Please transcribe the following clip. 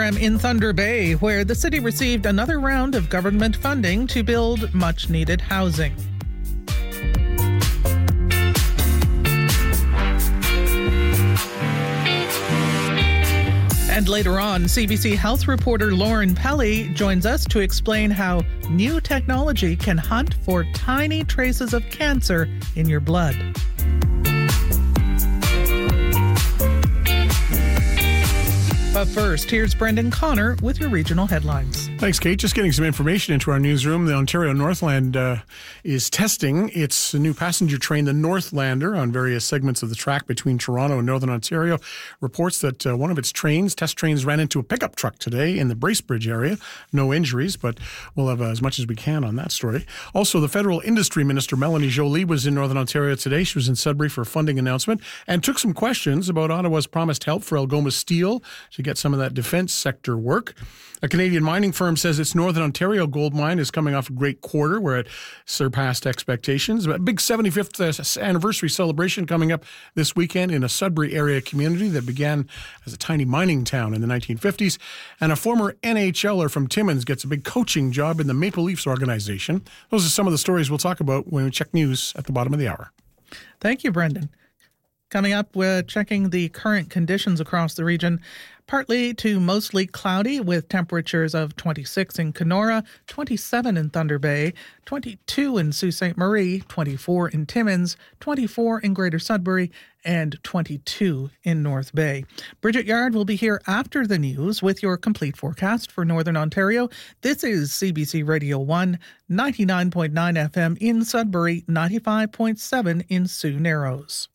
I'm in Thunder Bay, where the city received another round of government funding to build much-needed housing. And later on, CBC Health reporter Lauren Pelly joins us to explain how new technology can hunt for tiny traces of cancer in your blood. But first, here's Brendan Connor with your regional headlines. Thanks, Kate. Just getting some information into our newsroom. The Ontario Northland is testing its new passenger train, the Northlander, on various segments of the track between Toronto and Northern Ontario. Reports that one of its test trains, ran into a pickup truck today in the Bracebridge area. No injuries, but we'll have as much as we can on that story. Also, the Federal Industry Minister, Melanie Joly, was in Northern Ontario today. She was in Sudbury for a funding announcement and took some questions about Ottawa's promised help for Algoma Steel to get some of that defense sector work. A Canadian mining firm says its Northern Ontario gold mine is coming off a great quarter where it surpassed expectations. A big 75th anniversary celebration coming up this weekend in a Sudbury area community that began as a tiny mining town in the 1950s. And a former NHLer from Timmins gets a big coaching job in the Maple Leafs organization. Those are some of the stories we'll talk about when we check news at the bottom of the hour. Thank you, Brendan. Coming up, we're checking the current conditions across the region. Partly to mostly cloudy with temperatures of 26 in Kenora, 27 in Thunder Bay, 22 in Sault Ste. Marie, 24 in Timmins, 24 in Greater Sudbury, and 22 in North Bay. Bridget Yard will be here after the news with your complete forecast for Northern Ontario. This is CBC Radio 1, 99.9 FM in Sudbury, 95.7 in Sault Narrows.